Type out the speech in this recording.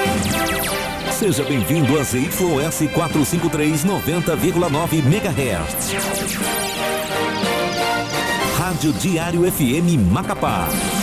Seja bem-vindo a ZYS 453 90,9 MHz. Rádio Diário FM Macapá.